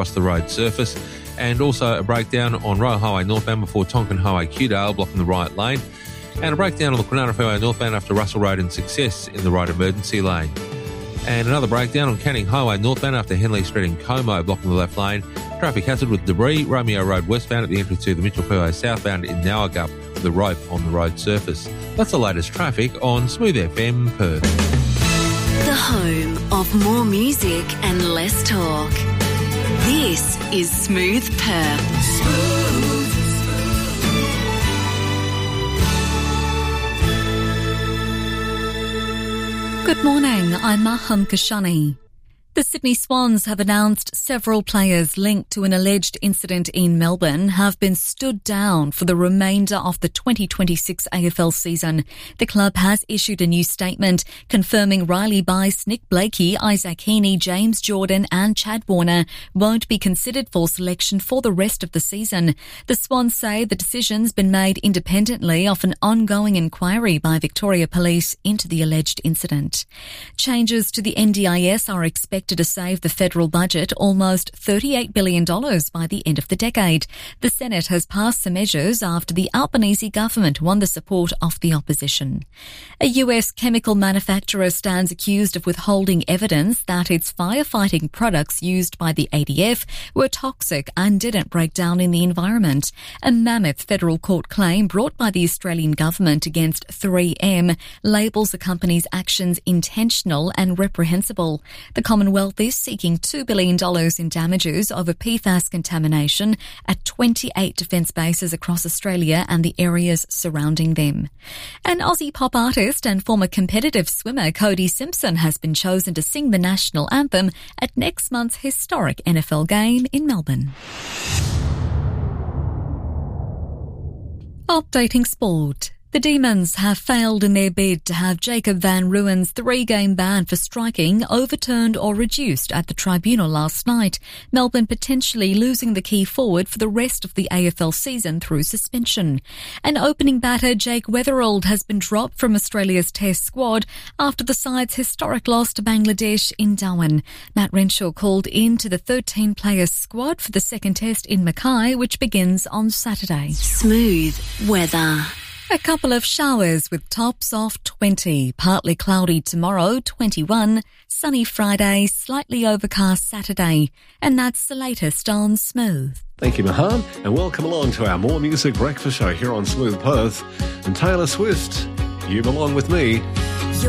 across the road surface. And also a breakdown on Royal Highway northbound before Tonkin Highway Kewdale blocking the right lane. And a breakdown on the Kwinana Fairway northbound after Russell Road and Success in the right emergency lane. And another breakdown on Canning Highway northbound after Henley Street and Como blocking the left lane. Traffic hazard with debris, Romeo Road westbound at the entrance to the Mitchell Fairway southbound in Nowagup with a rope on the road surface. That's the latest traffic on Smooth FM Perth. The home of more music and less talk. This is Smooth Perth. Smooth. Good morning, I'm Maham Kashani. The Sydney Swans have announced several players linked to an alleged incident in Melbourne have been stood down for the remainder of the 2026 AFL season. The club has issued a new statement confirming Riley Bice, Nick Blakey, Isaac Heaney, James Jordan and Chad Warner won't be considered for selection for the rest of the season. The Swans say the decision's been made independently of an ongoing inquiry by Victoria Police into the alleged incident. Changes to the NDIS are expected to save the federal budget almost $38 billion by the end of the decade. The Senate has passed some measures after the Albanese government won the support of the opposition. A US chemical manufacturer stands accused of withholding evidence that its firefighting products used by the ADF were toxic and didn't break down in the environment. A mammoth federal court claim brought by the Australian government against 3M labels the company's actions intentional and reprehensible. The Commonwealth is seeking $2 billion in damages over PFAS contamination at 28 defence bases across Australia and the areas surrounding them. An Aussie pop artist and former competitive swimmer Cody Simpson has been chosen to sing the national anthem at next month's historic NFL game in Melbourne. Updating sport. The Demons have failed in their bid to have Jacob van Ruwen's 3-game ban for striking overturned or reduced at the tribunal last night, Melbourne potentially losing the key forward for the rest of the AFL season through suspension. An opening batter, Jake Weatherald, has been dropped from Australia's Test squad after the side's historic loss to Bangladesh in Darwin. Matt Renshaw called in to the 13-player squad for the second Test in Mackay, which begins on Saturday. Smooth weather. A couple of showers with tops of 20. Partly cloudy tomorrow, 21. Sunny Friday, slightly overcast Saturday. And that's the latest on Smooth. Thank you, Mahan, and welcome along to our More Music Breakfast Show here on Smooth Perth. And Taylor Swift, You Belong With Me.